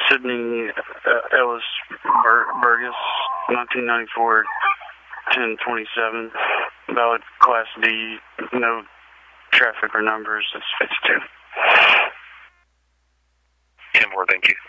Sydney Ellis Burgess, 1994, 1027. Valid Class D, no traffic or numbers. It's 52. 10-4, thank you.